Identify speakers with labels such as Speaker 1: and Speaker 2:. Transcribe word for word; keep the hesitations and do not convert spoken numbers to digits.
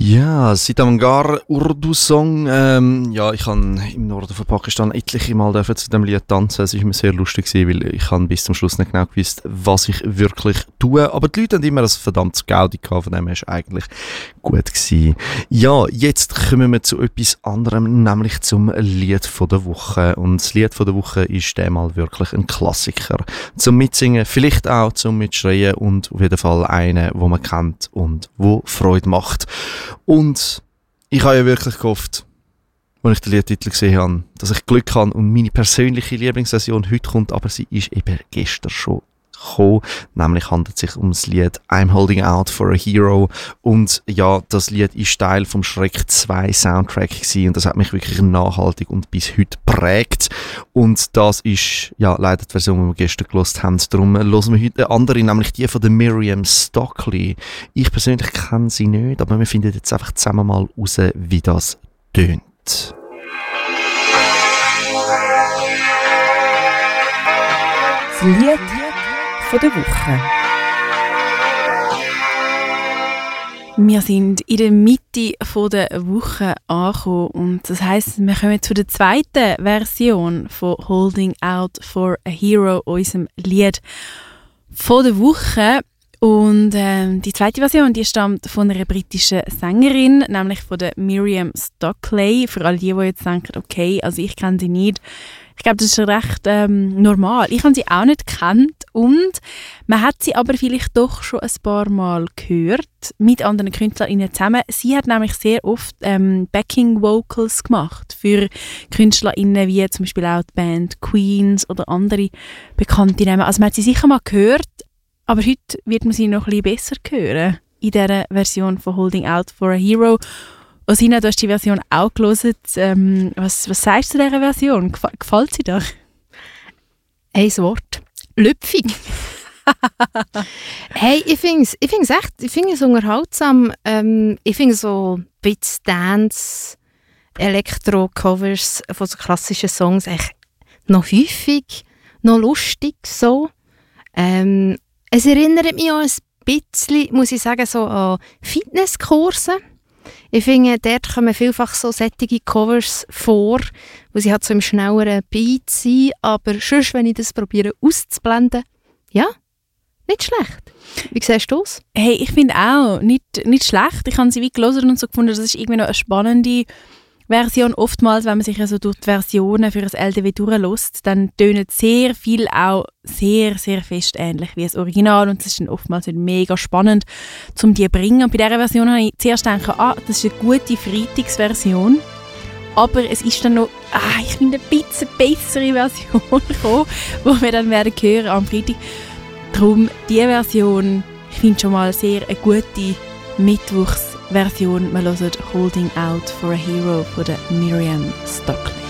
Speaker 1: Ja, Sitamgar Urdu-Song. Ähm, ja, ich habe im Norden von Pakistan etliche Mal zu diesem Lied tanzen. Es war mir sehr lustig, weil ich bis zum Schluss nicht genau gewusst, was ich wirklich tue. Aber die Leute haben immer ein verdammtes Gaudi gehabt, von dem her war es eigentlich gut gewesen. Ja, jetzt kommen wir zu etwas anderem, nämlich zum Lied von der Woche. Und das Lied von der Woche ist diesmal wirklich ein Klassiker. Zum Mitsingen, vielleicht auch zum Mitschreien und auf jeden Fall einen, den man kennt und wo Freude macht. Und ich habe ja wirklich gehofft, als ich den Liedtitel gesehen habe, dass ich Glück habe und meine persönliche Lieblingsversion heute kommt, aber sie ist eben gestern schon gekommen. Nämlich handelt es sich um das Lied I'm Holding Out for a Hero. Und ja, das Lied ist Teil vom Shrek zwei Soundtrack gewesen und das hat mich wirklich nachhaltig und bis heute prägt. Und das ist ja leider die Version, die wir gestern gehört haben. Darum hören wir heute eine andere, nämlich die von der Miriam Stockley. Ich persönlich kenne sie nicht, aber wir finden jetzt einfach zusammen mal raus, wie das tönt.
Speaker 2: Das Lied von der Woche. Wir sind in der Mitte von der Woche angekommen und das heisst, wir kommen zu der zweiten Version von Holding Out for a Hero, unserem Lied von der Woche. Und ähm, die zweite Version, die stammt von einer britischen Sängerin, nämlich von der Miriam Stockley. Für alle die, die jetzt denken, okay, also ich kenne sie nicht. Ich glaube, das ist recht ähm, normal. Ich habe sie auch nicht gekannt und man hat sie aber vielleicht doch schon ein paar Mal gehört, mit anderen KünstlerInnen zusammen. Sie hat nämlich sehr oft ähm, Backing-Vocals gemacht für KünstlerInnen wie zum Beispiel auch die Band Queens oder andere bekannte Namen. Also man hat sie sicher mal gehört, aber heute wird man sie noch ein bisschen besser hören in dieser Version von Holding Out for a Hero. Osina, du hast die Version auch gehört. Ähm, was, was sagst du zu dieser Version? Gef- gefällt sie dir?
Speaker 3: Ein Wort. Lüpfig. Hey, ich finde es ich find's echt ich find es unterhaltsam. Ähm, ich finde so ein bisschen Dance, Elektro-Covers von so klassischen Songs echt noch häufig, noch lustig so. Ähm, es erinnert mich auch ein bisschen, muss ich sagen, so an Fitnesskurse. Ich finde, dort kommen vielfach so sättige Covers vor, wo sie halt so im schnelleren Beat sind, aber sonst, wenn ich das probiere auszublenden, ja, nicht schlecht. Wie siehst du das?
Speaker 2: Hey, ich finde auch, nicht, nicht schlecht. Ich habe sie wie gelesen und so gefunden, das ist irgendwie noch eine spannende Version. Oftmals, wenn man sich also durch die Versionen für ein L D W durchlässt, dann tönen sehr viel auch sehr, sehr fest ähnlich wie das Original und das ist dann oftmals mega spannend, um die zu bringen. Und bei dieser Version habe ich zuerst gedacht, ah, das ist eine gute Freitagsversion, aber es ist dann noch, ah, ich finde, eine bisschen bessere Version gekommen, die wir dann werden hören am Freitag. Darum, diese Version, ich finde schon mal sehr eine gute Mittwochsversion. Wir hören Holding Out for a Hero von der Miriam Stockley.